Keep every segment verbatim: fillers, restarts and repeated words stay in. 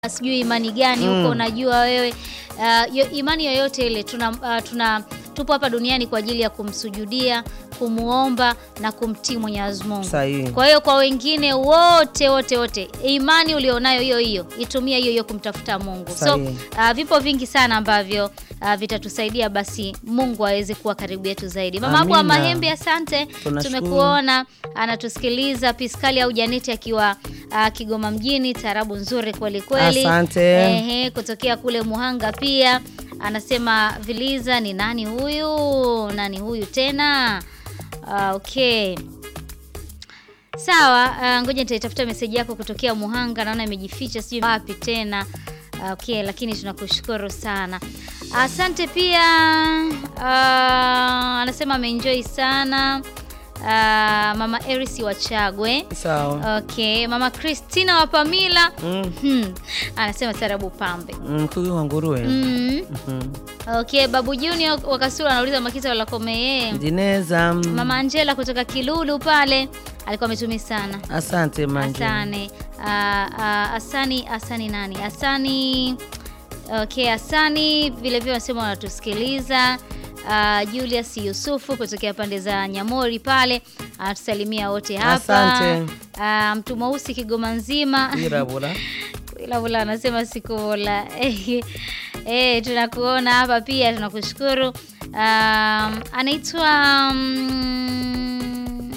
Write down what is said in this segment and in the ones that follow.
Sijui imani gani huko, Mm. unajua wewe uh, yo, imani yoyote ile tuna uh, tuna tupo hapa duniani kwa ajili ya kumsujudia, kumuomba na kumtii Mwenyezi Mungu. Sahihi. Kwa hiyo kwa wengine wote wote wote imani ulionayo hiyo hiyo itumia hiyo hiyo kumtafuta Mungu. Sahihi. So uh, vipo vingi sana ambavyo uh, vitatusaidia basi Mungu aweze kuwa karibu yetu zaidi. Mama Abu wa Mahembe, asante. Tumekuona anatusikiliza. Piskali au Janeti akiwa uh, Kigoma mjini, tarabu nzuri kweli kweli. Asante. Ehe, kutokea kule Muhanga pia anasema Viliza ni nani huyu? Nani huyu tena? Uh, okay. Sawa, uh, ngoja nitaitafuta message yako kutokea Muhanga, naona imejificha sijui wapi tena. Uh, okay, lakini tunakushukuru sana. Asante pia. Uh, anasema ameenjoy sana. Uh, Mama Erisi wa Chagwe. Sawa. Okay, Mama Christina wa Pamila. Mm. Hmm. Anasema tarabu pambe. Mm, kuyu wa nguruwe. Mm. Mhm. Okay, Babu Junior wa Kasura anauliza Makita wala Komeye. Dineza. mm. Mama Angela kutoka Kilulu pale alikuwa ametumi sana. Asante manje. Asane. Uh, uh, Asani Asani nani? Asani. Okay, Asani vile vile wanasema wanatusikiliza. Uh, Julius Yusufu kutokea pande za Nyamori pale anatusalimia wote hapa. Asante. Uh, mtu mweusi Kigoma nzima. Irabula. Ilabula anasema sikuola. Eh, tunakuona hapa pia, tunakushukuru. Um, anaitwa um,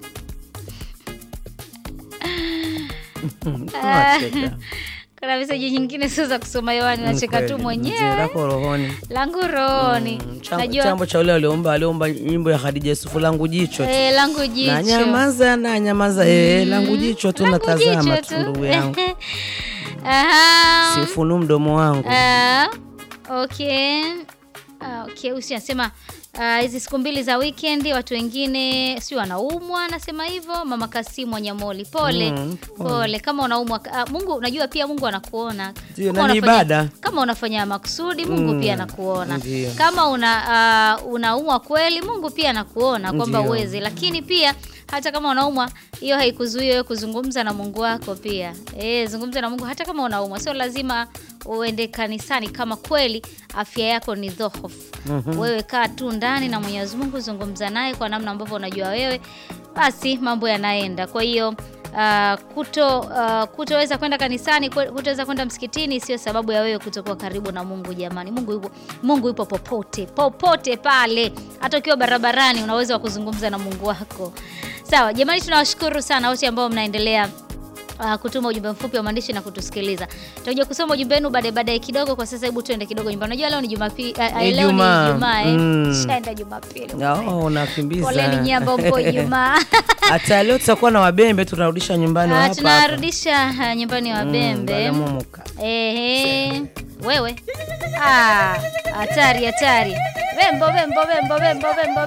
Tunacheka. kuna message nyingine sio za kusoma hewani, nacheka tu mwenyewe. Lako rohoni. Langu rohoni. Mm, Najua chambo cha ule aliomba aliomba nyimbo ya Khadija Yusufu, langu jicho tu. Eh, langu jicho. Na nyamaza na nyamaza eh, langu jicho tu natazama tu ndugu yangu. Aha. Sifunu mdomo wangu. Ah, okay. Ah, okay, usi anasema hizi uh, siku mbili za weekend watu wengine si wanaumwa, anasema hivyo. Mama Kasimu wa Nyamoli, pole. Mm, pole. Pole kama unaumwa. Uh, Mungu unajua pia Mungu anakuona. Ndio, Kama na ni unafanya- ibada. Kama unafanya makusudi Mungu Mm, pia anakuona. ndio. Kama una uh, unaumwa kweli Mungu pia anakuona kwamba Ndio. uweze, lakini pia hata kama unaumwa hiyo haikuzuia wewe kuzungumza na Mungu wako pia. Eh, zungumza na Mungu hata kama unaumwa. Sio lazima uende kanisani kama kweli afya yako ni dhoofu. Mhm. Wewe kaa tu ndani na Mwenyezi Mungu, zungumza naye kwa namna ambavyo unajua wewe, basi mambo yanaenda. Kwa hiyo uh, kuto uh, kutoweza kwenda kanisani, kwe- kutoweza kwenda msikitini sio sababu ya wewe kutokuwa karibu na Mungu jamani. Mungu yupo, Mungu yupo popote, popote pale. Hata ukiwa barabarani unaweza wa kuzungumza na Mungu wako. Sawa, jamani, tunawashukuru sana wote ambao mnaendelea Uh, kutuma ujumbe mfupi wa maandishi na kutusikiliza. Tutakuja kusoma ujumbe wenu baadaye baadaye kidogo. Kwa sasa hebu tuende kidogo nyumbani. Unajua leo ni Jumapili, uh, Ni leo ni Ijumaa. Ijumaa eh. Mm. Shaenda Jumapili. Oh, unakimbiza. Poleni nyamba mpo Ijumaa. Hata leo tutakuwa na wabembe, tunarudisha nyumbani Ah, hapa. tunarudisha uh, nyumbani wa Bembe. Mumuka. Ehe. Wewe. Ah, hatari hatari. Bembo bembo bembo bembo bembo